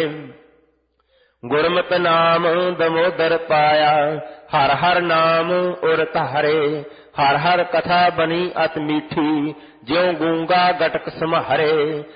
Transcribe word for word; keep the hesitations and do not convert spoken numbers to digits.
ਗੁਰਮਤਿ ਨਾਮ ਦਮੋਦਰ ਪਾਇਆ, ਹਰ ਹਰ ਨਾਮ ਉਰ ਧਾਰੇ। ਹਰ ਹਰ ਕਥਾ ਬਣੀ ਅਤ ਮੀਠੀ, ਜਿਉ ਗੂੰਗਾ ਗਟਕ ਸਮਾਰੇ।